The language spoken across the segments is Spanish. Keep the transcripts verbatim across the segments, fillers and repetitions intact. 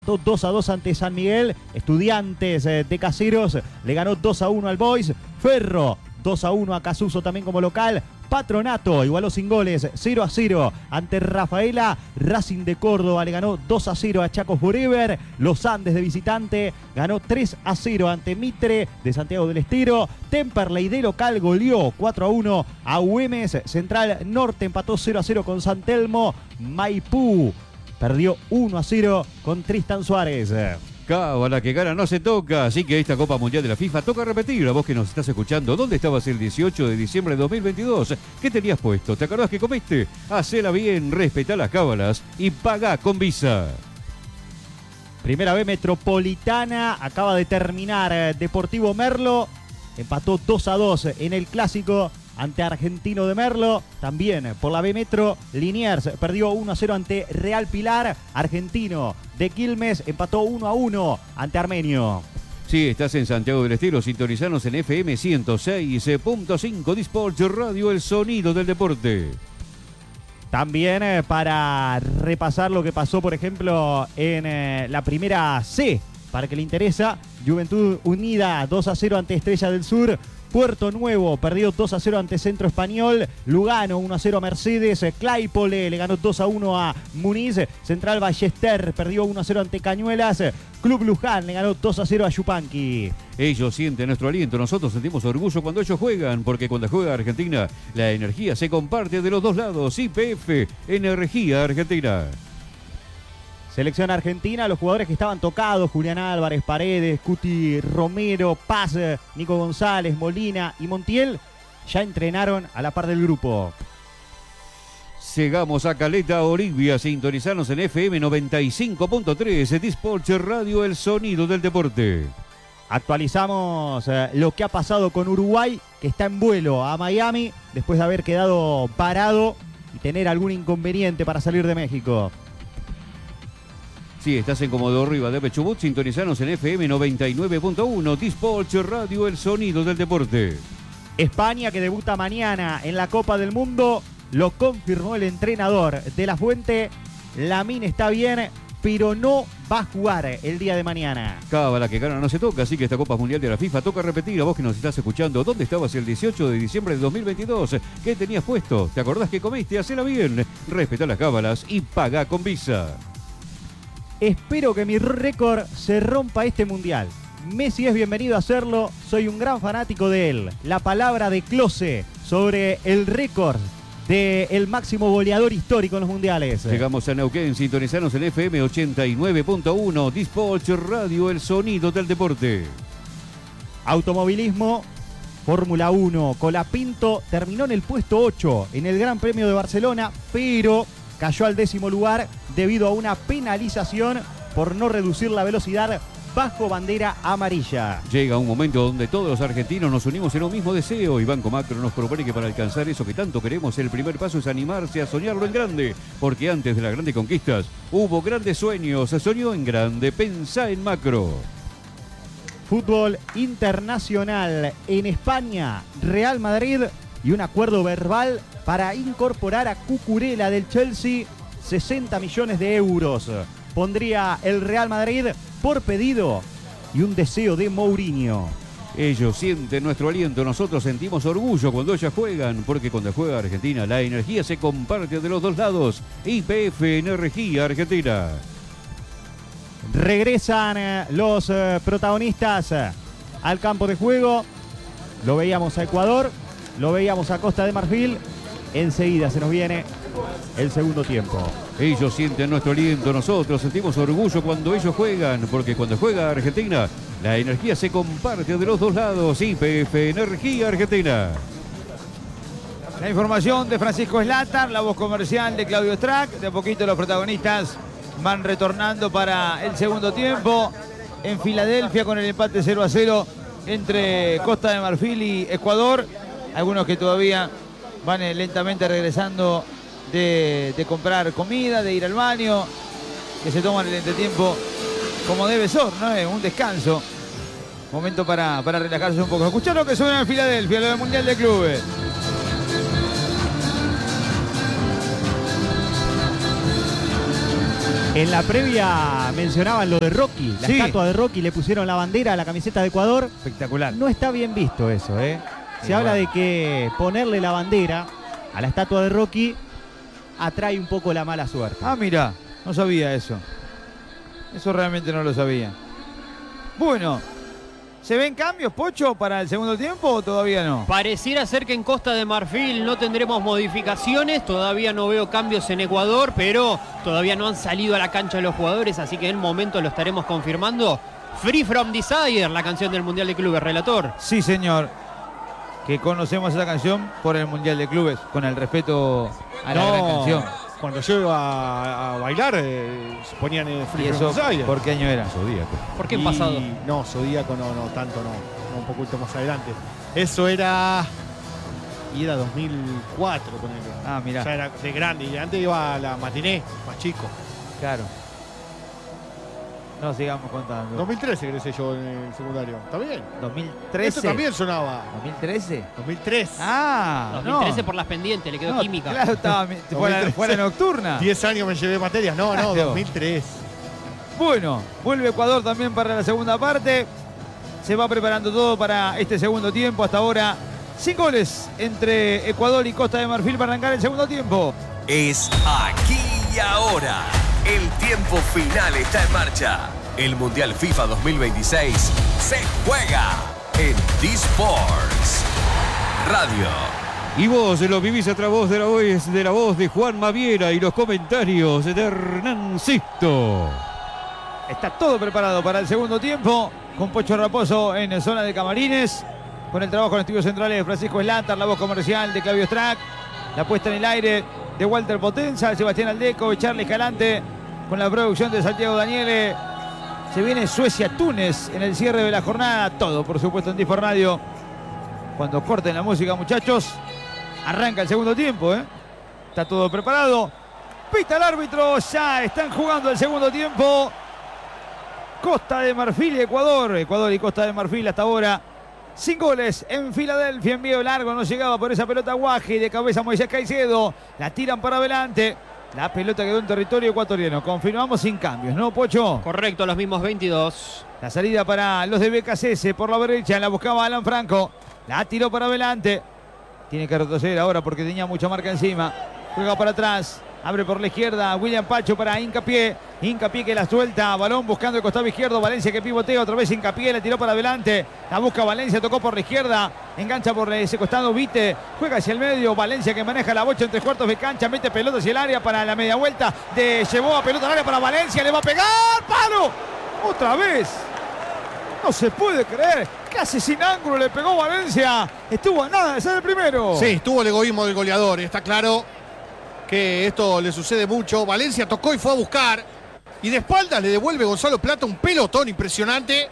dos a dos ante San Miguel. Estudiantes de Caseros le ganó dos a uno al Boys. Ferro dos a uno a Casuso también como local. Patronato igualó sin goles, cero a cero ante Rafaela. Racing de Córdoba le ganó dos a cero a Chacos Forever. Los Andes de visitante ganó tres a cero ante Mitre de Santiago del Estero. Temperley de local goleó cuatro a uno a Güemes. Central Norte empató cero a cero con San Telmo. Maipú perdió uno a cero con Tristan Suárez. Cábala, que gana no se toca, así que esta Copa Mundial de la FIFA toca repetir. A vos que nos estás escuchando, ¿dónde estabas el dieciocho de diciembre de dos mil veintidós? ¿Qué tenías puesto? ¿Te acordás que comiste? Hacela bien, respetá las cábalas y pagá con Visa. Primera B Metropolitana, acaba de terminar Deportivo Merlo, empató dos a dos en el clásico ante Argentino de Merlo. También por la B Metro, Liniers perdió uno a cero ante Real Pilar. Argentino de Quilmes empató uno a uno ante Armenio. Sí, estás en Santiago del Estero, sintonizanos en F M ciento seis punto cinco Disport Radio, el sonido del deporte. También eh, para repasar lo que pasó, por ejemplo, en eh, la primera C, para que le interesa, Juventud Unida dos a cero ante Estrella del Sur. Puerto Nuevo perdió dos a cero ante Centro Español. Lugano uno a cero a Mercedes. Claypole le ganó dos a uno a Muniz. Central Ballester perdió uno a cero ante Cañuelas. Club Luján le ganó dos a cero a Yupanqui. Ellos sienten nuestro aliento, nosotros sentimos orgullo cuando ellos juegan, porque cuando juega Argentina, la energía se comparte de los dos lados. Y P F, Energía Argentina. Selección argentina, los jugadores que estaban tocados, Julián Álvarez, Paredes, Cuti Romero, Paz, Nico González, Molina y Montiel, ya entrenaron a la par del grupo. Llegamos a Caleta Olivia, sintonizarnos en F M noventa y cinco punto tres, Disport Radio, el sonido del deporte. Actualizamos eh, lo que ha pasado con Uruguay, que está en vuelo a Miami, después de haber quedado parado y tener algún inconveniente para salir de México. Sí, estás en Comodoro Rivadavia de Chubut, sintonizanos en F M noventa y nueve punto uno, Disport Radio, el sonido del deporte. España, que debuta mañana en la Copa del Mundo, lo confirmó el entrenador de La Fuente. Lamine está bien, pero no va a jugar el día de mañana. Cábala, que gana no se toca, así que esta Copa Mundial de la FIFA toca repetir. A vos que nos estás escuchando, ¿dónde estabas el dieciocho de diciembre de dos mil veintidós? ¿Qué tenías puesto? ¿Te acordás que comiste? Hacela bien, respetá las cábalas y pagá con Visa. Espero que mi récord se rompa este mundial. Messi es bienvenido a hacerlo, soy un gran fanático de él. La palabra de Klose sobre el récord del máximo goleador histórico en los mundiales. Llegamos a Neuquén, sintonizanos en F M ochenta y nueve punto uno, Disport Radio, el sonido del deporte. Automovilismo, Fórmula uno, Colapinto terminó en el puesto ocho en el Gran Premio de Barcelona, pero cayó al décimo lugar debido a una penalización por no reducir la velocidad bajo bandera amarilla. Llega un momento donde todos los argentinos nos unimos en un mismo deseo y Banco Macro nos propone que para alcanzar eso que tanto queremos, el primer paso es animarse a soñarlo en grande, porque antes de las grandes conquistas hubo grandes sueños. Se soñó en grande, pensá en Macro. Fútbol internacional en España, Real Madrid y un acuerdo verbal para incorporar a Cucurella del Chelsea, sesenta millones de euros. Pondría el Real Madrid por pedido y un deseo de Mourinho. Ellos sienten nuestro aliento, nosotros sentimos orgullo cuando ellas juegan, porque cuando juega Argentina la energía se comparte de los dos lados. Y P F, Energía Argentina. Regresan los eh, protagonistas eh, al campo de juego. Lo veíamos a Ecuador, lo veíamos a Costa de Marfil. Enseguida se nos viene el segundo tiempo. Ellos sienten nuestro aliento, nosotros sentimos orgullo cuando ellos juegan, porque cuando juega Argentina, la energía se comparte de los dos lados. Y P F, Energía Argentina. La información de Francisco Slatar, la voz comercial de Claudio Strack. De a poquito los protagonistas van retornando para el segundo tiempo. En Filadelfia con el empate cero a cero entre Costa de Marfil y Ecuador. Algunos que todavía van eh, lentamente regresando de, de comprar comida, de ir al baño, que se toman el entretiempo como debe ser, ¿no? Eh, un descanso. Momento para, para relajarse un poco. Escuchar lo que suena en Filadelfia, lo del Mundial de Clubes. En la previa mencionaban lo de Rocky, la Sí. estatua de Rocky, le pusieron la bandera a la camiseta de Ecuador. Espectacular. No está bien visto eso, ¿eh? Se Sí, habla bueno. de que ponerle la bandera a la estatua de Rocky atrae un poco la mala suerte. Ah, mira, no sabía eso. Eso realmente no lo sabía. Bueno, ¿se ven cambios, Pocho, para el segundo tiempo o todavía no? Pareciera ser que en Costa de Marfil no tendremos modificaciones, todavía no veo cambios en Ecuador, pero todavía no han salido a la cancha los jugadores, así que en un momento lo estaremos confirmando. Free From Desire, la canción del Mundial de Clubes, relator. Sí, señor. Que conocemos esa canción por el Mundial de Clubes, con el respeto a la gran canción. Cuando yo iba a, a bailar, eh, se ponían el Free ¿Y From eso Desire. por qué año era? Zodíaco. ¿Por qué en Y- pasado? No, Zodíaco no, no, tanto no, no, un poquito más adelante. Eso era. Y era dos mil cuatro, ponele. Ah, mirá. Ya era de grande. Y antes iba a la matiné, más chico. Claro. No sigamos contando. dos mil trece crecí yo en el secundario. ¿Está bien? dos mil trece. Esto también sonaba. ¿dos mil trece? dos mil tres. Ah, dos mil trece no. por las pendientes, le quedó No, química. Claro, estaba fuera, dos mil trece. fuera nocturna. diez años me llevé materias. No, no, Claro. dos mil tres. Bueno, vuelve Ecuador también para la segunda parte. Se va preparando todo para este segundo tiempo. Hasta ahora, sin goles entre Ecuador y Costa de Marfil para arrancar el segundo tiempo. Es aquí y ahora. El tiempo final está en marcha. El Mundial FIFA dos mil veintiséis se juega en D-Sports Radio. Y vos lo vivís a través de la voz de la voz de Juan Maviera y los comentarios de Hernán Sisto. Está todo preparado para el segundo tiempo. Con Pocho Raposo en zona de camarines. Con el trabajo en estudios centrales de Francisco Eslátar, la voz comercial de Claudio Strack. La puesta en el aire de Walter Potenza, Sebastián Aldeco y Charlie Escalante. Con la producción de Santiago Daniele. Se viene Suecia-Túnez en el cierre de la jornada. Todo, por supuesto, en D-Sport Radio. Cuando corten la música, muchachos, arranca el segundo tiempo, ¿eh? Está todo preparado. Pita el árbitro. Ya están jugando el segundo tiempo. Costa de Marfil y Ecuador. Ecuador y Costa de Marfil hasta ahora. Sin goles en Filadelfia. Envío largo. No llegaba por esa pelota Guaji. De cabeza Moisés Caicedo. La tiran para adelante. La pelota quedó en territorio ecuatoriano. Confirmamos sin cambios, ¿no, Pocho? Correcto, los mismos veintidós. La salida para los de B K C S por la derecha. La buscaba Alan Franco. La tiró para adelante. Tiene que retroceder ahora porque tenía mucha marca encima. Juega para atrás. Abre por la izquierda. William Pacho para Hincapié. Hincapié que la suelta. Balón buscando el costado izquierdo. Valencia que pivotea. Otra vez Hincapié. La tiró para adelante. La busca Valencia. Tocó por la izquierda. Engancha por ese costado Vite. Juega hacia el medio. Valencia que maneja la bocha en tres cuartos de cancha. Mete pelota hacia el área para la media vuelta. De llevó a pelota al área para Valencia. Le va a pegar. ¡Palo! Otra vez. No se puede creer. Casi sin ángulo le pegó Valencia. Estuvo a nada de ser el primero. Sí, estuvo el egoísmo del goleador. Está claro que esto le sucede mucho. Valencia tocó y fue a buscar. Y de espaldas le devuelve Gonzalo Plata un pelotón impresionante.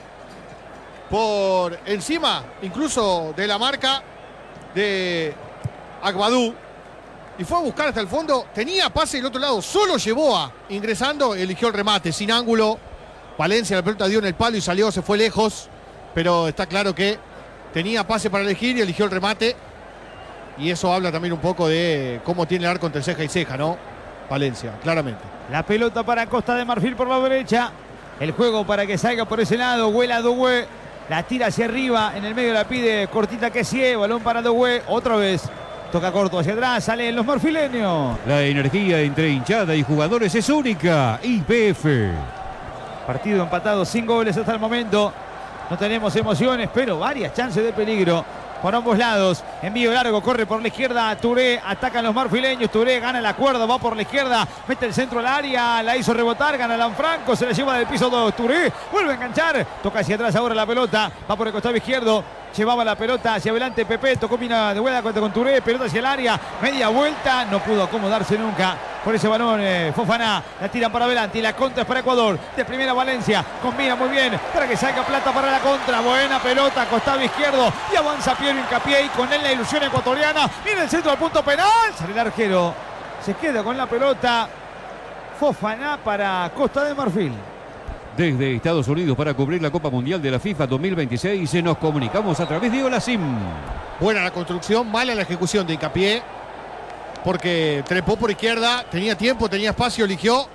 Por encima, incluso de la marca de Agbadú. Y fue a buscar hasta el fondo. Tenía pase del otro lado. Solo llevó a ingresando. Eligió el remate sin ángulo. Valencia la pelota dio en el palo y salió. Se fue lejos. Pero está claro que tenía pase para elegir y eligió el remate. Y eso habla también un poco de cómo tiene el arco entre ceja y ceja, ¿no? Valencia, claramente. La pelota para Costa de Marfil por la derecha. El juego para que salga por ese lado. Huela Doué. La tira hacia arriba. En el medio la pide cortita que sí. Balón para Doué. Otra vez. Toca corto hacia atrás. Salen los marfileños. La energía entre hinchada y jugadores es única. Y P F. Partido empatado sin goles hasta el momento. No tenemos emociones, pero varias chances de peligro por ambos lados. Envío largo, corre por la izquierda. Touré, atacan los marfileños. Touré gana la cuerda, va por la izquierda. Mete el centro al área, la hizo rebotar. Gana Lanfranco, se la lleva del piso dos. Touré vuelve a enganchar. Toca hacia atrás ahora la pelota. Va por el costado izquierdo. Llevaba la pelota hacia adelante Pepe. Tocó mina de vuelta con Touré. Pelota hacia el área. Media vuelta. No pudo acomodarse nunca por ese balón. Eh, Fofana la tiran para adelante. Y la contra es para Ecuador. De primera Valencia. Combina muy bien para que salga Plata para la contra. Buena pelota. Costado izquierdo. Y avanza Piero Hincapié. Y con él la ilusión ecuatoriana. Viene el centro del punto penal. Sale el arquero. Se queda con la pelota. Fofana para Costa de Marfil. Desde Estados Unidos para cubrir la Copa Mundial de la FIFA dos mil veintiséis nos comunicamos a través de Olasim. Buena la construcción, mala la ejecución de Hincapié. Porque trepó por izquierda, tenía tiempo, tenía espacio, eligió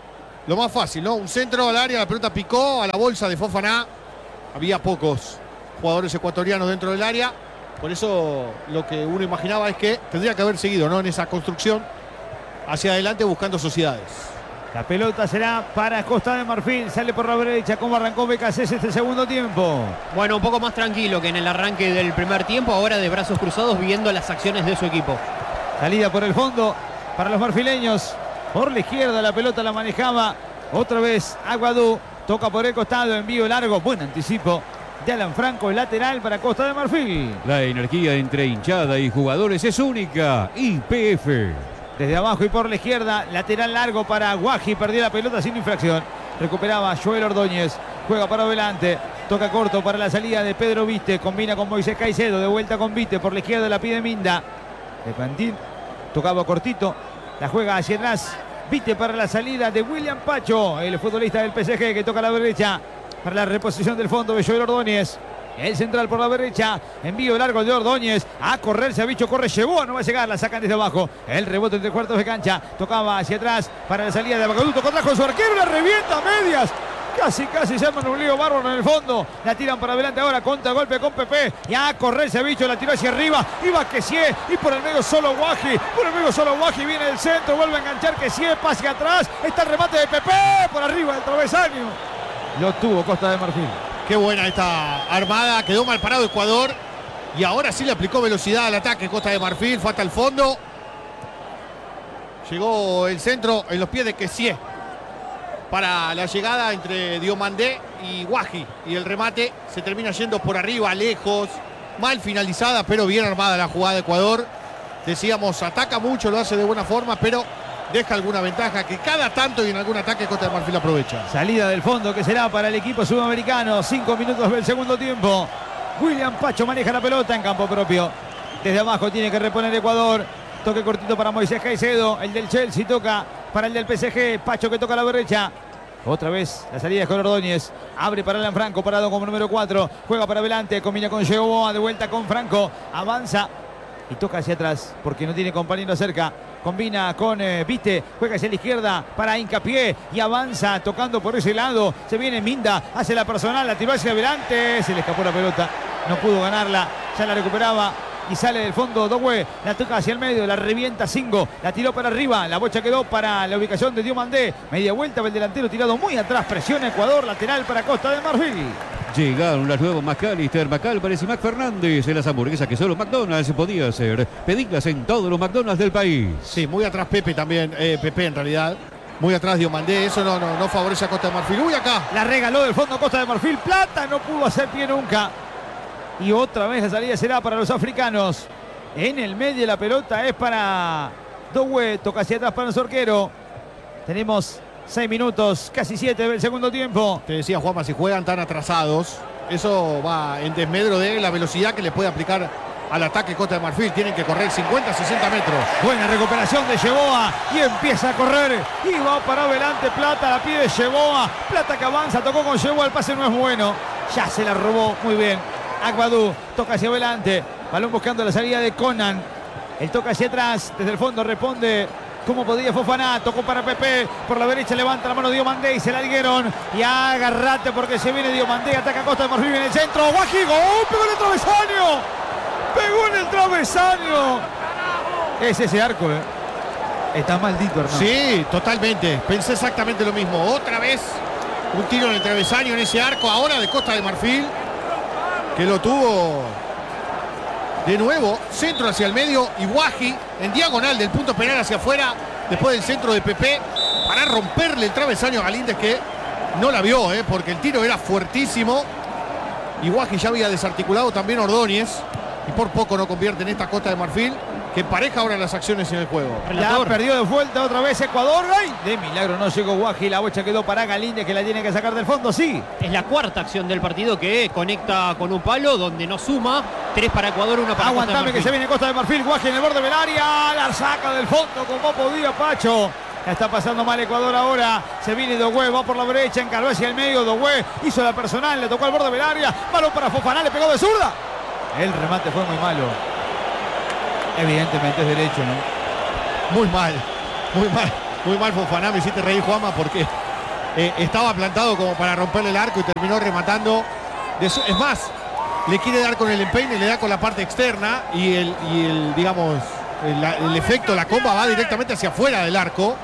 lo más fácil, ¿no? Un centro al área, la pelota picó a la bolsa de Fofana. Había pocos jugadores ecuatorianos dentro del área. Por eso lo que uno imaginaba es que tendría que haber seguido, ¿no? En esa construcción hacia adelante buscando sociedades. La pelota será para Costa de Marfil. Sale por la derecha. ¿Cómo arrancó B K C este segundo tiempo? Bueno, un poco más tranquilo que en el arranque del primer tiempo. Ahora de brazos cruzados viendo las acciones de su equipo. Salida por el fondo para los marfileños. Por la izquierda la pelota la manejaba otra vez Aguadú. Toca por el costado. Envío largo. Buen anticipo de Alan Franco. El lateral para Costa de Marfil. La energía entre hinchada y jugadores es única. Y P F. Desde abajo y por la izquierda, lateral largo para Guaji, perdió la pelota sin infracción. Recuperaba Joel Ordóñez, juega para adelante, toca corto para la salida de Pedro Vite, combina con Moisés Caicedo, de vuelta con Vite, por la izquierda la pide Minda. De Pantín, tocaba cortito, la juega hacia atrás, Vite para la salida de William Pacho, el futbolista del P S G que toca a la derecha, para la reposición del fondo de Joel Ordóñez. El central por la derecha, envío largo de Ordóñez, a correr, Sabicho corre, llegó, no va a llegar, la sacan desde abajo, el rebote entre cuartos de cancha, tocaba hacia atrás para la salida de Abacaduto, contrajo su arquero, la revienta a medias, casi casi se arman un lío bárbaro en el fondo, la tiran para adelante ahora, contra golpe con Pepe, y a correr Sabicho, la tiró hacia arriba, iba Kessie, y por el medio solo Guaji, por el medio solo Guaji, viene el centro, vuelve a enganchar Kessie, pase atrás, está el remate de Pepe, por arriba del travesaño, lo tuvo Costa de Marfil. Qué buena esta armada, quedó mal parado Ecuador y ahora sí le aplicó velocidad al ataque Costa de Marfil, fue hasta el fondo. Llegó el centro en los pies de Kessie para la llegada entre Diomandé y Guaji y el remate se termina yendo por arriba, lejos, mal finalizada pero bien armada la jugada de Ecuador. Decíamos, ataca mucho, lo hace de buena forma, pero deja alguna ventaja que cada tanto y en algún ataque Costa de Marfil aprovecha. Salida del fondo que será para el equipo sudamericano. Cinco minutos del segundo tiempo. William Pacho maneja la pelota en campo propio. Desde abajo tiene que reponer Ecuador. Toque cortito para Moisés Caicedo. El del Chelsea toca para el del P S G. Pacho que toca a la derecha. Otra vez la salida de Joel Ordóñez. Abre para Alan Franco, parado como número cuatro. Juega para adelante, combina con Yehoboa. De vuelta con Franco. Avanza y toca hacia atrás porque no tiene compañero cerca. Combina con eh, Vite, juega hacia la izquierda para Hincapié y avanza tocando por ese lado. Se viene Minda, hace la personal, la tiró hacia adelante. Se le escapó la pelota, no pudo ganarla. Ya la recuperaba y sale del fondo Dogue. La toca hacia el medio, la revienta Singo. La tiró para arriba, la bocha quedó para la ubicación de Diomandé. Media vuelta, el delantero tirado muy atrás. Presiona Ecuador, lateral para Costa de Marfil. Llegaron las nuevos McAllister, McAlvarez y McFernández en las hamburguesas que solo McDonald's podía hacer. Pedidlas en todos los McDonald's del país. Sí, muy atrás Pepe también, eh, Pepe en realidad. Muy atrás Diomandé, eso no, no, no favorece a Costa de Marfil. Uy, acá. La regaló del fondo Costa de Marfil. Plata no pudo hacer pie nunca. Y otra vez la salida será para los africanos. En el medio la pelota es para Dogue. Toca hacia atrás para el arquero. Tenemos seis minutos, casi siete del segundo tiempo. Te decía Juanma, si juegan tan atrasados, eso va en desmedro de la velocidad que le puede aplicar al ataque Costa de Marfil. Tienen que correr cincuenta, sesenta metros. Buena recuperación de Yehoboa y empieza a correr y va para adelante Plata, la pide Yehoboa. Plata que avanza, tocó con Yehoboa, el pase no es bueno. Ya se la robó, muy bien. Aguadú toca hacia adelante, balón buscando la salida de Conan. El toca hacia atrás, desde el fondo responde como podía Fofana, tocó para Pepe, por la derecha levanta la mano Diomandé y se la dieron. Y agarrate porque se viene Diomandé, ataca Costa de Marfil en el centro. Guaji, ¡gol! Pegó en el travesaño. Pegó en el travesaño. Es ese arco, ¿eh? Está maldito, hermano. Sí, totalmente. Pensé exactamente lo mismo. Otra vez un tiro en el travesaño en ese arco ahora de Costa de Marfil, que lo tuvo de nuevo, centro hacia el medio y Guaji en diagonal del punto penal hacia afuera, después del centro de Pepe, para romperle el travesaño a Galíndez, que no la vio, ¿eh? Porque el tiro era fuertísimo y Guaji ya había desarticulado también Ordóñez y por poco no convierte en esta Costa de Marfil, que empareja ahora las acciones en el juego. Ya perdió de vuelta otra vez Ecuador. ¡Ay! De milagro no llegó Guaji. La bocha quedó para Galíndez, que la tiene que sacar del fondo. Sí. Es la cuarta acción del partido que conecta con un palo donde no suma. Tres para Ecuador, una para Aguantame Costa de Marfil. Que se viene Costa de Marfil. Guaji en el borde del área. La saca del fondo como podía Pacho. La está pasando mal Ecuador ahora. Se viene Dogue, va por la derecha, encargó hacia el medio. Dogue hizo la personal, le tocó al borde del área. Balón para Fofana, le pegó de zurda. El remate fue muy malo. Evidentemente es derecho, ¿no? Muy mal, muy mal, muy mal Fofana. Me hiciste reír, Juanma, porque eh, estaba plantado como para romperle el arco y terminó rematando. De su, es más, le quiere dar con el empeine, le da con la parte externa y el, y el digamos, el, el efecto, la comba va directamente hacia afuera del arco.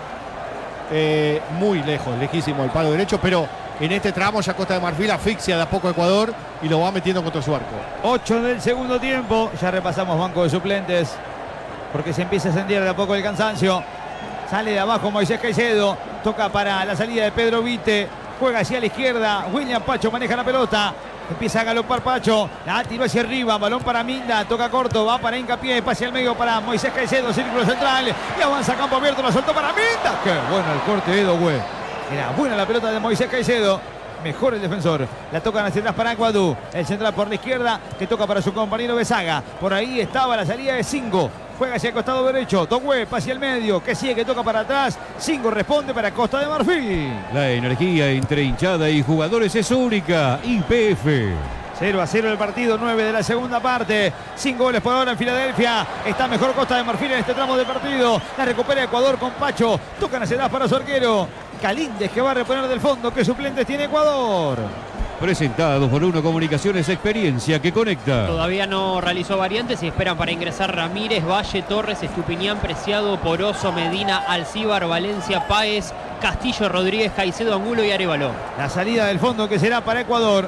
Eh, muy lejos, lejísimo el palo derecho, pero en este tramo ya Costa de Marfil asfixia de a poco a Ecuador y lo va metiendo contra su arco. ocho del segundo tiempo, ya repasamos banco de suplentes, porque se empieza a sentir de a poco el cansancio. Sale de abajo Moisés Caicedo, toca para la salida de Pedro Vite, juega hacia la izquierda, William Pacho maneja la pelota. Empieza a galopar Pacho, la tiró hacia arriba, balón para Minda, toca corto, va para Hincapié, pase al medio para Moisés Caicedo, círculo central, y avanza a campo abierto, la soltó para Minda. Qué bueno el corte de Edogüe. Era buena la pelota de Moisés Caicedo, mejor el defensor. La tocan hacia atrás para Aguadú, el central por la izquierda, que toca para su compañero Besaga. Por ahí estaba la salida de Singo. Juega hacia el costado derecho, Dogüe, pase al medio, que sigue, que toca para atrás. Singo responde para Costa de Marfil. La energía entre hinchada y jugadores es única. Y P F. cero a cero el partido, nueve de la segunda parte. Cinco goles por ahora en Filadelfia. Está mejor Costa de Marfil en este tramo del partido. La recupera Ecuador con Pacho. Tocan hacia atrás para su arquero Calíndez, que va a reponer del fondo. ¿Qué suplentes tiene Ecuador? Presentado por Uno Comunicaciones, experiencia que conecta. Todavía no realizó variantes y esperan para ingresar Ramírez, Valle, Torres, Estupiñán, Preciado, Poroso, Medina, Alcíbar, Valencia, Páez, Castillo, Rodríguez, Caicedo, Angulo y Arévalo. La salida del fondo que será para Ecuador.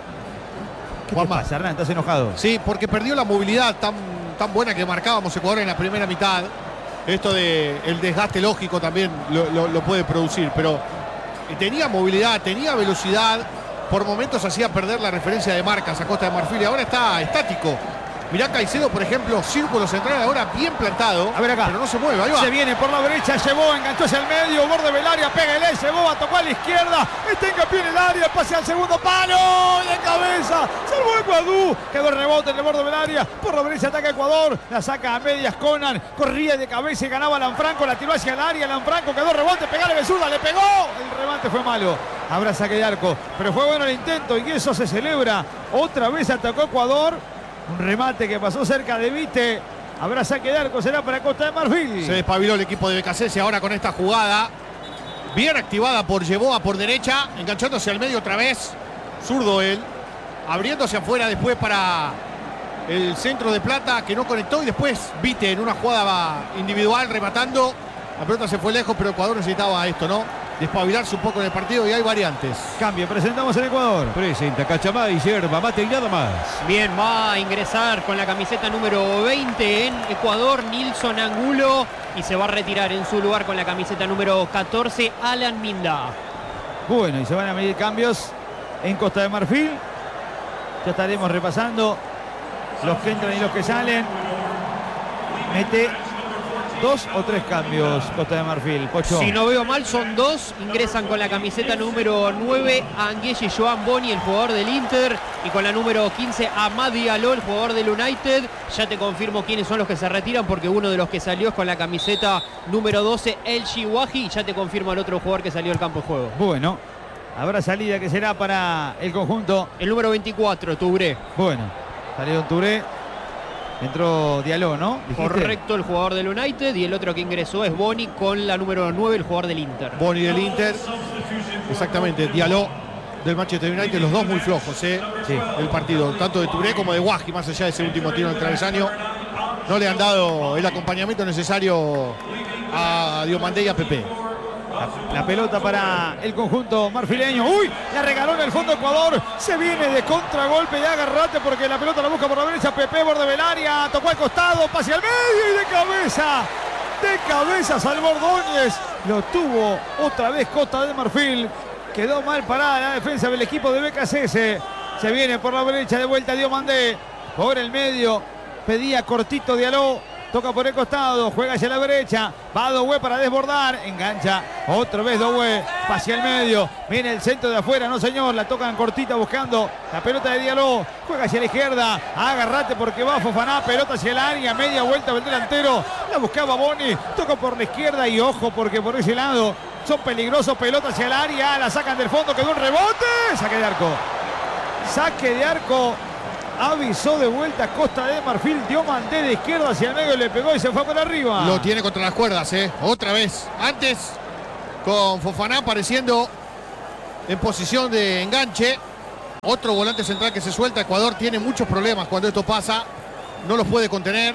¿Qué te pasa, Hernán? ¿Estás enojado? Sí, porque perdió la movilidad tan, tan buena que marcábamos Ecuador en la primera mitad. Esto de el desgaste lógico también lo, lo, lo puede producir, pero tenía movilidad, tenía velocidad. Por momentos hacía perder la referencia de marcas a Costa de Marfil y ahora está estático. Mirá Caicedo, por ejemplo, círculo central ahora bien plantado. A ver acá. Pero no se mueve, ahí va. Se viene por la derecha, llevó, enganchó hacia el medio, borde del área, pega el S, Boba, tocó a la izquierda, está Hincapié en el área, pase al segundo palo, de cabeza, salvó Ecuador, quedó el rebote en el borde del área, por la derecha ataca Ecuador, la saca a medias Conan, corría de cabeza y ganaba Lanfranco, la tiró hacia el área, Lanfranco quedó rebote, pegale Besurda, le pegó, el remate fue malo. Habrá saque de arco, pero fue bueno el intento y eso se celebra. Otra vez atacó Ecuador. Un remate que pasó cerca de Vite. Habrá saque de arco, será para Costa de Marfil. Se despabiló el equipo de B K C S ahora con esta jugada. Bien activada por Yeboa por derecha, enganchándose al medio otra vez. Zurdo él. Abriéndose afuera después para el centro de Plata que no conectó. Y después Vite en una jugada individual rematando. La pelota se fue lejos, pero Ecuador necesitaba esto, ¿no? Despabilarse un poco en el partido y hay variantes. Cambio, presentamos en Ecuador. Presenta Cachamay, yerba, mate y nada más. Bien, va a ingresar con la camiseta número veinte en Ecuador, Nilson Angulo. Y se va a retirar en su lugar con la camiseta número catorce, Alan Minda. Bueno, y se van a medir cambios en Costa de Marfil. Ya estaremos repasando los que entran y los que salen. Mete dos o tres cambios Costa de Marfil, Pocho. Si no veo mal, son dos. Ingresan con la camiseta número nueve Anguille Joan Boni, el jugador del Inter. Y con la número quince Amad Diallo, el jugador del United. Ya te confirmo quiénes son los que se retiran, porque uno de los que salió es con la camiseta número doce, El Chihuahi. Y ya te confirmo el otro jugador que salió del campo de juego. Bueno, habrá salida que será para el conjunto. El número veinticuatro, Touré. Bueno, salió Touré. Entró Diallo, ¿no? ¿Dijiste? Correcto, el jugador del United. Y el otro que ingresó es Boni con la número nueve, el jugador del Inter. Boni del Inter. Exactamente, Diallo del Manchester United. Los dos muy flojos, ¿eh? Sí. El partido, tanto de Touré como de Guaji, más allá de ese último tiro en el travesaño. No le han dado el acompañamiento necesario a Diomandé y a Pepe. La, la pelota para el conjunto marfileño. ¡Uy! La regaló en el fondo Ecuador. Se viene de contragolpe y agarrate porque la pelota la busca por la derecha. Pepe, borde del área. Tocó al costado, pase al medio y de cabeza. De cabeza salvó Ordóñez. Lo tuvo otra vez Costa de Marfil. Quedó mal parada la defensa del equipo de B K C S. Se viene por la derecha de vuelta Diomandé. Por el medio. Pedía cortito Diallo. Toca por el costado, juega hacia la derecha, va Dogüe para desbordar, engancha, otra vez Dogüe, hacia el medio, viene el centro de afuera, no señor, la tocan cortita buscando la pelota de Diallo, juega hacia la izquierda, agarrate porque va Fofaná, pelota hacia el área, media vuelta del delantero, la buscaba Boni, toca por la izquierda y ojo porque por ese lado son peligrosos, pelota hacia el área, la sacan del fondo, quedó un rebote, saque de arco, saque de arco. Avisó de vuelta Costa de Marfil, Diomandé de izquierda hacia el medio, le pegó y se fue por arriba. Lo tiene contra las cuerdas, ¿eh? Otra vez. Antes con Fofaná apareciendo en posición de enganche. Otro volante central que se suelta. Ecuador tiene muchos problemas cuando esto pasa. No los puede contener.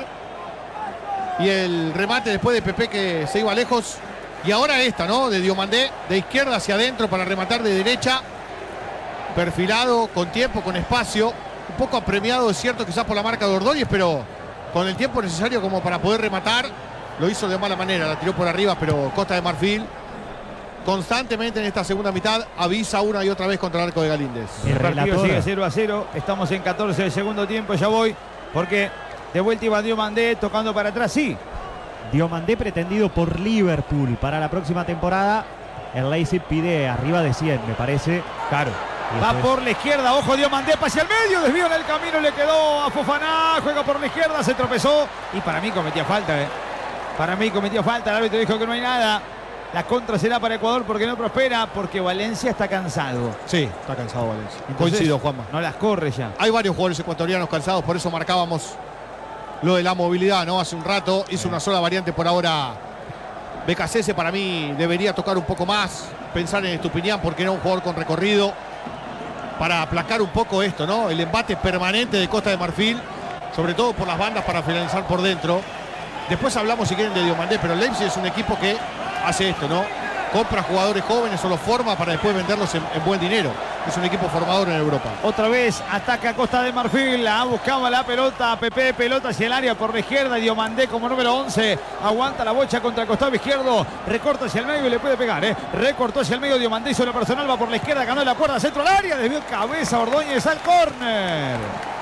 Y el remate después de Pepe que se iba lejos. Y ahora esta, ¿no? De Diomandé, de izquierda hacia adentro para rematar de derecha. Perfilado, con tiempo, con espacio. Un poco apremiado, es cierto, quizás por la marca de Ordóñez, pero con el tiempo necesario como para poder rematar. Lo hizo de mala manera, la tiró por arriba, pero Costa de Marfil constantemente en esta segunda mitad avisa una y otra vez contra el arco de Galíndez. El partido sigue cero a cero. Estamos en catorce del segundo tiempo. Ya voy, porque de vuelta iba Diomandé tocando para atrás. Sí. Diomandé pretendido por Liverpool para la próxima temporada. El Leipzig pide arriba de cien, me parece. Claro. Va por la izquierda, ojo Diomandé, hacia el medio, desvío en el camino, le quedó a Fofaná, juega por la izquierda, se tropezó y para mí cometía falta, ¿eh? Para mí cometió falta, el árbitro dijo que no hay nada. La contra será para Ecuador porque no prospera, porque Valencia está cansado. Sí, está cansado Valencia. Entonces, coincido, Juanma. No las corre ya. Hay varios jugadores ecuatorianos cansados, por eso marcábamos lo de la movilidad, ¿no? Hace un rato hizo una sola variante por ahora. Becasese para mí debería tocar un poco más, pensar en Estupiñán porque era un jugador con recorrido. Para aplacar un poco esto, ¿no? El embate permanente de Costa de Marfil, sobre todo por las bandas para finalizar por dentro. Después hablamos si quieren de Diomandé, pero el Leipzig es un equipo que hace esto, ¿no? Compra jugadores jóvenes o los forma para después venderlos en, en buen dinero. Es un equipo formador en Europa. Otra vez ataca Costa de Marfil, la buscaba la pelota, Pepe, pelota hacia el área por la izquierda, Diomandé como número once, aguanta la bocha contra el costado izquierdo, recorta hacia el medio y le puede pegar, ¿eh? Recortó hacia el medio, Diomandé hizo la personal, va por la izquierda, ganó la cuerda, centro al área, desvió cabeza Ordóñez al córner.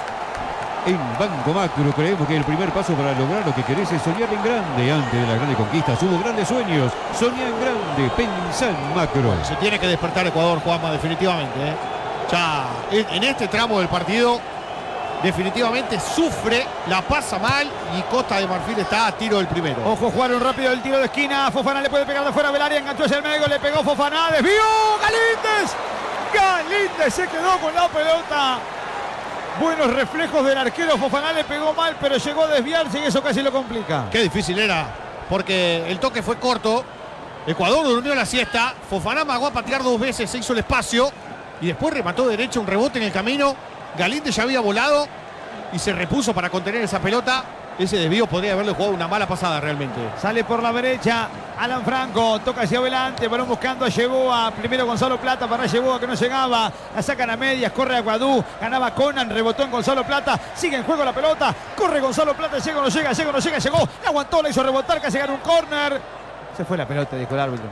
En Banco Macro creemos que el primer paso para lograr lo que querés es soñar en grande. Antes de las grandes conquistas hubo grandes sueños. Soñá en grande, pensá en macro. Se tiene que despertar Ecuador, Juanma, definitivamente, ¿eh? Ya en este tramo del partido definitivamente sufre, la pasa mal y Costa de Marfil está a tiro del primero. Ojo, jugaron rápido el tiro de esquina, Fofaná le puede pegar de fuera del área, enganchó hacia el medio, le pegó Fofaná, desvió, Galíndez. Galíndez se quedó con la pelota. Buenos reflejos del arquero, Fofaná le pegó mal, pero llegó a desviarse y eso casi lo complica. Qué difícil era, porque el toque fue corto. Ecuador durmió la siesta, Fofaná magó a patear dos veces, se hizo el espacio y después remató derecho, un rebote en el camino. Galíndez ya había volado y se repuso para contener esa pelota. Ese desvío podría haberle jugado una mala pasada realmente. Sale por la derecha Alan Franco, toca hacia adelante, balón buscando a Yeboa. Primero Gonzalo Plata para Yeboa que no llegaba. La sacan a medias, corre a Guadú. Ganaba Conan, rebotó en Gonzalo Plata. Sigue en juego la pelota. Corre Gonzalo Plata, llega o no llega, llega o no llega, llegó. La aguantó, la hizo rebotar, casi ganó un córner. Se fue la pelota, dijo el árbitro.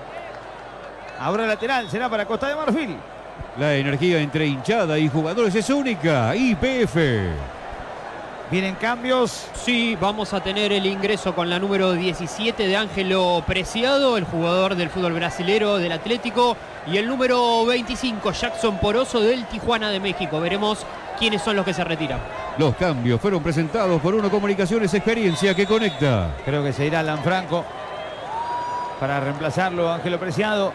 Ahora lateral, será para Costa de Marfil. La energía entre hinchada y jugadores es única. Y P F. Vienen cambios. Sí, vamos a tener el ingreso con la número diecisiete de Ángelo Preciado, el jugador del fútbol brasilero del Atlético, y el número veinticinco, Jackson Poroso del Tijuana de México. Veremos quiénes son los que se retiran. Los cambios fueron presentados por Uno Comunicaciones, experiencia que conecta. Creo que se irá Alan Franco para reemplazarlo, Ángelo Preciado.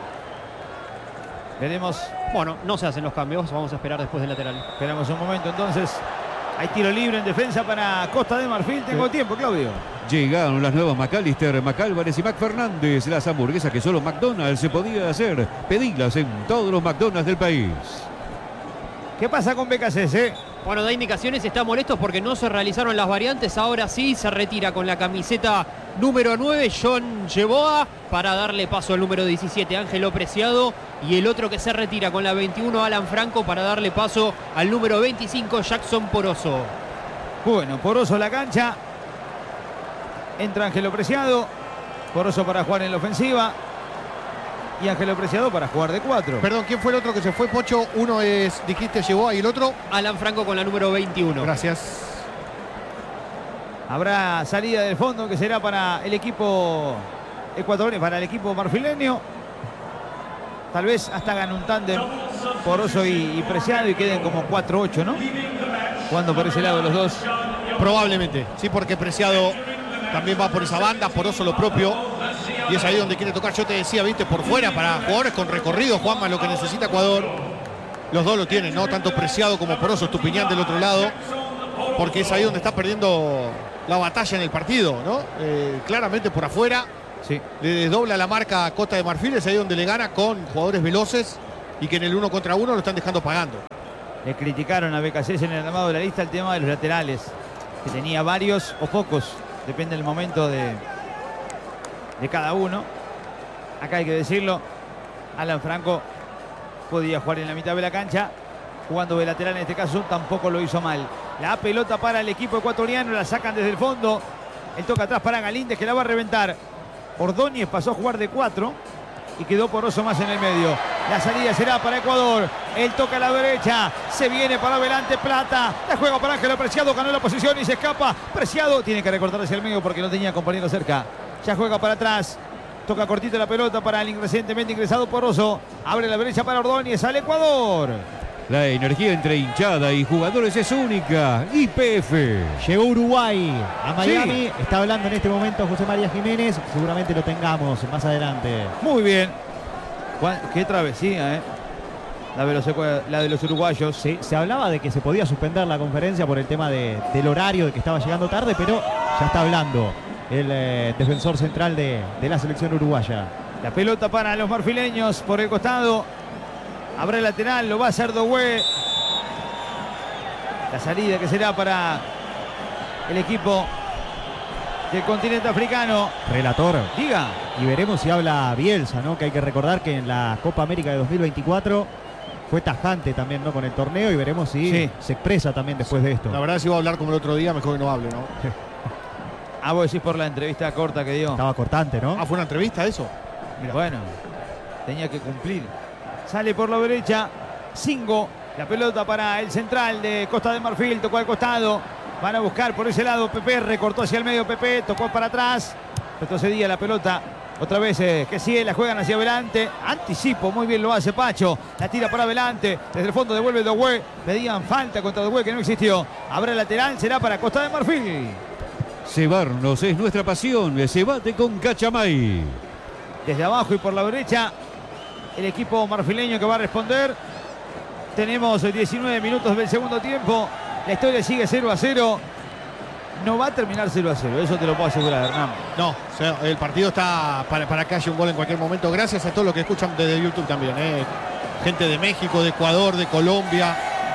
Veremos. Bueno, no se hacen los cambios, vamos a esperar después del lateral. Esperamos un momento entonces. Hay tiro libre en defensa para Costa de Marfil. Tengo sí. tiempo, Claudio. Llegaron las nuevas McAllister, McAlvarez y McFernández. Las hamburguesas que solo McDonald's se podía hacer. Pedilas en todos los McDonald's del país. ¿Qué pasa con B K C C? Bueno, da indicaciones, está molesto porque no se realizaron las variantes. Ahora sí se retira con la camiseta número nueve, John Yeboa, para darle paso al número diecisiete, Ángelo Preciado. Y el otro que se retira con la veintiuno, Alan Franco, para darle paso al número veinticinco, Jackson Poroso. Bueno, Poroso en la cancha. Entra Ángelo Preciado. Poroso para jugar en la ofensiva. Y Ángelo Preciado para jugar de cuatro. Perdón, ¿quién fue el otro que se fue, Pocho? Uno es, dijiste, Yeboa, y el otro. Alan Franco con la número veintiuno. Gracias. Habrá salida del fondo que será para el equipo ecuatoriano, para el equipo marfileño. Tal vez hasta hagan un tándem Poroso y, y Preciado y queden como cuatro ocho, ¿no? Jugando por ese lado los dos. Probablemente, sí, porque Preciado también va por esa banda, Poroso lo propio. Y es ahí donde quiere tocar. Yo te decía, viste, por fuera, para jugadores con recorrido, Juanma, lo que necesita Ecuador. Los dos lo tienen, ¿no? Tanto Preciado como Poroso, Estupiñán del otro lado. Porque es ahí donde está perdiendo la batalla en el partido, ¿no? Eh, claramente por afuera. Sí. Le desdobla la marca a Costa de Marfil, es ahí donde le gana con jugadores veloces y que en el uno contra uno lo están dejando pagando. Le criticaron a B K C S en el armado de la lista el tema de los laterales, que tenía varios o pocos, depende del momento de, de cada uno. Acá hay que decirlo, Alan Franco podía jugar en la mitad de la cancha, jugando de lateral en este caso tampoco lo hizo mal. La pelota para el equipo ecuatoriano, la sacan desde el fondo. El toque atrás para Galíndez, que la va a reventar. Ordóñez pasó a jugar de cuatro y quedó Poroso más en el medio. La salida será para Ecuador. El toque a la derecha. Se viene para adelante Plata. La juega para Ángelo Preciado. Ganó la posición y se escapa. Preciado tiene que recortar hacia el medio porque no tenía compañero cerca. Ya juega para atrás. Toca cortito la pelota para el recientemente ingresado Poroso. Abre la derecha para Ordóñez. Al Ecuador. La energía entre hinchada y jugadores es única. Y P F. Llegó Uruguay a Miami. Sí. Está hablando en este momento José María Jiménez. Seguramente lo tengamos más adelante. Muy bien. Qué travesía, ¿eh? La de los, la de los uruguayos. Sí, se hablaba de que se podía suspender la conferencia por el tema de, del horario, de que estaba llegando tarde, pero ya está hablando el eh, defensor central de, de la selección uruguaya. La pelota para los marfileños por el costado. Habrá el lateral, lo va a hacer Doué. La salida que será para el equipo del continente africano. Relator. Diga. Y veremos si habla Bielsa, ¿no? Que hay que recordar que en la Copa América de dos mil veinticuatro fue tajante también, ¿no? Con el torneo, y veremos si sí. se expresa también después de esto. La verdad, si iba a hablar como el otro día, mejor que no hable, ¿no? Ah, vos decís por la entrevista corta que dio. Estaba cortante, ¿no? Ah, ¿fue una entrevista eso? Mirá. Bueno, tenía que cumplir. Sale por la derecha, Singo, la pelota para el central de Costa de Marfil, tocó al costado, van a buscar por ese lado, Pepe recortó hacia el medio, Pepe tocó para atrás, retrocedía la pelota, otra vez eh, que sigue, la juegan hacia adelante, anticipo, muy bien lo hace Pacho, la tira para adelante, desde el fondo devuelve Doué, pedían falta contra Doué que no existió, habrá el lateral, será para Costa de Marfil. Cebarnos es nuestra pasión, se bate con Cachamay. Desde abajo y por la derecha, el equipo marfileño que va a responder. Tenemos diecinueve minutos del segundo tiempo. La historia sigue cero a cero. No va a terminar cero a cero, eso te lo puedo asegurar, Hernán. No, o sea, el partido está para, para que haya un gol en cualquier momento. Gracias a todos los que escuchan desde YouTube también. ¿eh? Gente de México, de Ecuador, de Colombia.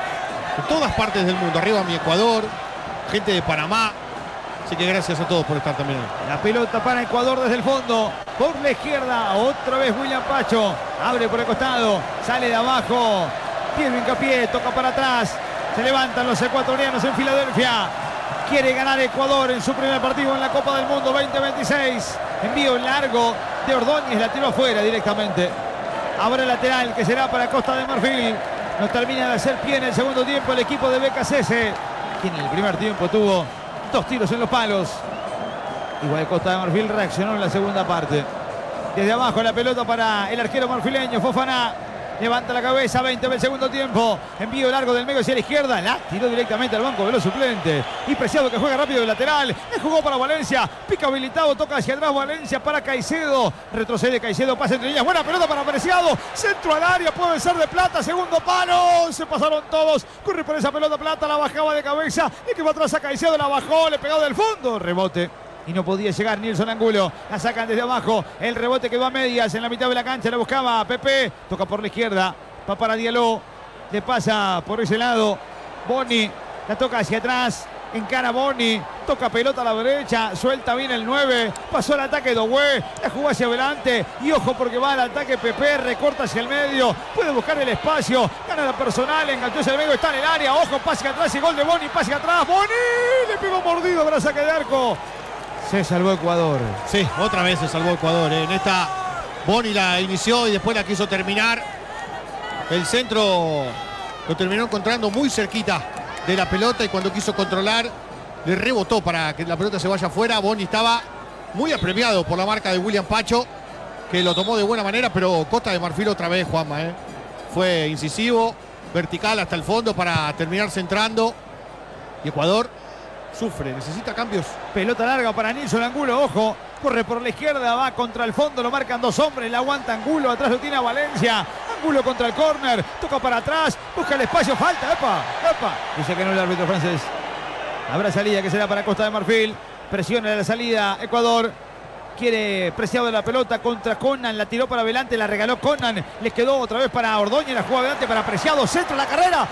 De todas partes del mundo. Arriba mi Ecuador. Gente de Panamá. Así que gracias a todos por estar también ahí. La pelota para Ecuador desde el fondo. Por la izquierda, otra vez William Pacho. Abre por el costado, sale de abajo. Tiene hincapié, toca para atrás. Se levantan los ecuatorianos en Filadelfia. Quiere ganar Ecuador en su primer partido en la Copa del Mundo veinte veintiséis. Envío largo de Ordóñez, la tiró afuera directamente. Abre el lateral que será para Costa de Marfil. No termina de hacer pie en el segundo tiempo el equipo de B K C S, quien en el primer tiempo tuvo dos tiros en los palos. Igual Costa de Marfil reaccionó en la segunda parte. Desde abajo la pelota para el arquero marfileño, Fofana. Levanta la cabeza, veinte del segundo tiempo. Envío largo del medio hacia la izquierda. La tiró directamente al banco de los suplentes. Y Preciado que juega rápido de lateral. Le jugó para Valencia. Pica habilitado, toca hacia atrás Valencia para Caicedo. Retrocede Caicedo, pasa entre líneas. Buena pelota para Preciado. Centro al área, puede ser de Plata. Segundo palo. Se pasaron todos. Corre por esa pelota Plata, la bajaba de cabeza. Y que va atrás a Caicedo, la bajó, le pegó del fondo. Rebote. Y no podía llegar Nilson Angulo. La sacan desde abajo. El rebote quedó a medias en la mitad de la cancha. La buscaba Pepe. Toca por la izquierda. Va para Diallo. Le pasa por ese lado. Boni. La toca hacia atrás. Encara Boni. Toca pelota a la derecha. Suelta bien el nueve. Pasó el ataque Doué. La jugó hacia adelante. Y ojo porque va al ataque Pepe. Recorta hacia el medio. Puede buscar el espacio. Gana la personal. Enganchó hacia el medio. Está en el área. Ojo. Pase atrás y gol de Boni. Pase atrás. Boni. Le pegó mordido para saque de arco. Se salvó Ecuador. Sí, otra vez se salvó Ecuador. ¿eh? En esta Boni la inició y después la quiso terminar. El centro lo terminó encontrando muy cerquita de la pelota y cuando quiso controlar le rebotó para que la pelota se vaya afuera. Boni estaba muy apremiado por la marca de William Pacho, que lo tomó de buena manera, pero Costa de Marfil otra vez, Juanma. ¿eh? Fue incisivo, vertical hasta el fondo para terminar centrando. Y Ecuador sufre, necesita cambios. Pelota larga para Nilson Angulo, ojo. Corre por la izquierda, va contra el fondo, lo marcan dos hombres, la aguanta Angulo, atrás lo tiene a Valencia. Angulo contra el córner, toca para atrás, busca el espacio, falta, epa, epa. Dice que no el árbitro francés. Habrá salida que será para Costa de Marfil. Presiona la salida Ecuador. Quiere Preciado de la pelota contra Conan. La tiró para adelante, la regaló Conan. Le quedó otra vez para Ordóñez. La jugó adelante para Preciado. Centro la carrera.